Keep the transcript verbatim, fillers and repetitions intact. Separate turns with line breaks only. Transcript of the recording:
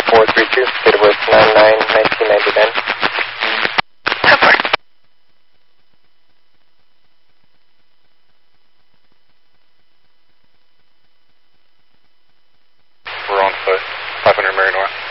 four three two, date of birth nine nine nineteen ninety-nine.
Cover.
We're on foot, five hundred Mary North.